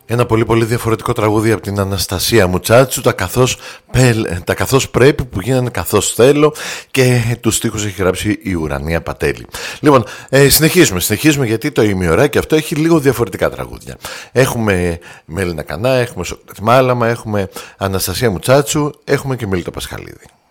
Ένα πολύ πολύ διαφορετικό τραγούδι από την Αναστασία Μουτσάτσου, τα καθώς πρέπει που γίνανε καθώς θέλω, και τους στίχους έχει γράψει η Ουρανία Πατέλη. Λοιπόν, συνεχίζουμε γιατί το ημιωράκι αυτό έχει λίγο διαφορετικά τραγούδια. Έχουμε Μέλινα Κανά, έχουμε Σοκράτη Μάλαμα, έχουμε Αναστασία Μουτσάτσου, έχουμε και Μίλτο Πασχαλίδη.